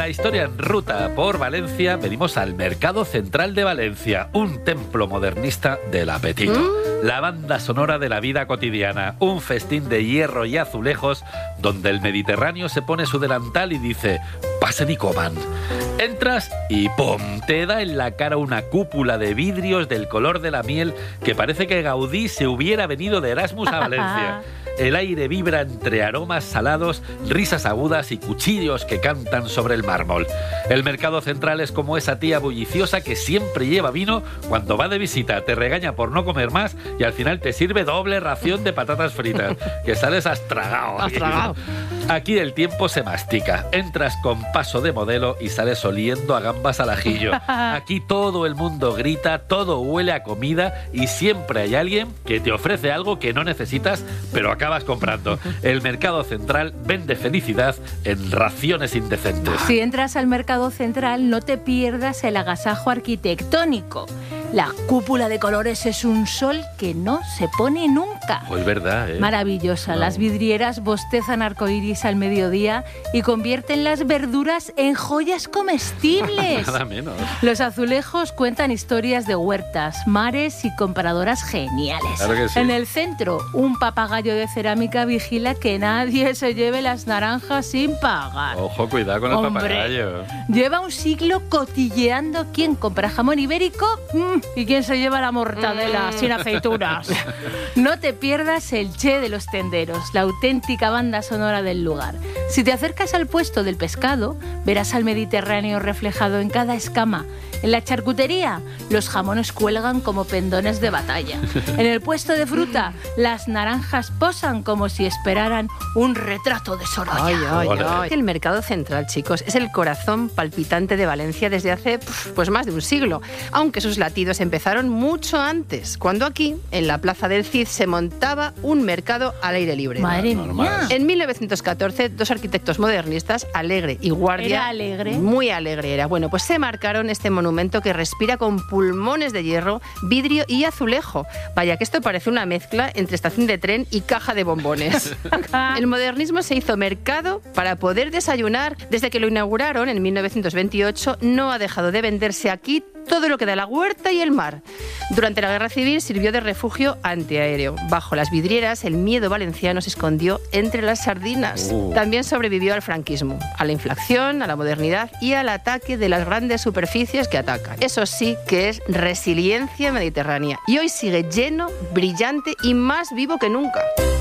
la historia en ruta por Valencia venimos al Mercado Central de Valencia, un templo modernista del apetito. La banda sonora de la vida cotidiana, un festín de hierro y azulejos donde el Mediterráneo se pone su delantal y dice: pasen y coman. Entras y ¡pum!, te da en la cara una cúpula de vidrios del color de la miel que parece que Gaudí se hubiera venido de Erasmus a Valencia. El aire vibra entre aromas salados, risas agudas y cuchillos que cantan sobre el mármol. El mercado central es como esa tía bulliciosa que siempre lleva vino cuando va de visita, te regaña por no comer más y al final te sirve doble ración de patatas fritas, que sales astragado. Aquí el tiempo se mastica. Entras con paso de modelo y sales oliendo a gambas al ajillo. Aquí todo el mundo grita, todo huele a comida y siempre hay alguien que te ofrece algo que no necesitas, pero acabas comprando. El mercado central vende felicidad en raciones indecentes. Si entras al mercado central, no te pierdas el agasajo arquitectónico. La cúpula de colores es un sol que no se pone nunca. Oh, es verdad, ¿eh? Maravillosa. Las vidrieras bostezan arcoíris al mediodía y convierten las verduras en joyas comestibles. Nada menos. Los azulejos cuentan historias de huertas, mares y comparadoras geniales. Claro que sí. En el centro, un papagayo de cerámica vigila que nadie se lleve las naranjas sin pagar. Ojo, cuidado con el papagayo. Lleva un siglo cotilleando quién compra jamón ibérico y quién se lleva la mortadela sin aceitunas. No te pierdas el Che de los tenderos, la auténtica banda sonora del lugar. Si te acercas al puesto del pescado, verás al Mediterráneo reflejado en cada escama. En la charcutería, los jamones cuelgan como pendones de batalla. En el puesto de fruta, las naranjas posan como si esperaran un retrato de Sorolla. El mercado central, chicos, es el corazón palpitante de Valencia desde hace pues más de un siglo, aunque sus latidos empezaron mucho antes, cuando aquí, en la Plaza del Cid, se montaba un mercado al aire libre. Madre mía. En 1914, dos arquitectos modernistas, Alegre y Guardia... ¿Era alegre? Muy alegre era. Bueno, pues se marcaron este monumento que respira con pulmones de hierro, vidrio y azulejo. Vaya, que esto parece una mezcla entre estación de tren y caja de bombones. El modernismo se hizo mercado para poder desayunar. Desde que lo inauguraron en 1928, no ha dejado de venderse aquí todo lo que da la huerta y el mar. Durante la Guerra Civil sirvió de refugio antiaéreo. Bajo las vidrieras, el miedo valenciano se escondió entre las sardinas. También sobrevivió al franquismo, a la inflación, a la modernidad y al ataque de las grandes superficies que atacan. Eso sí que es resiliencia mediterránea. Y hoy sigue lleno, brillante y más vivo que nunca.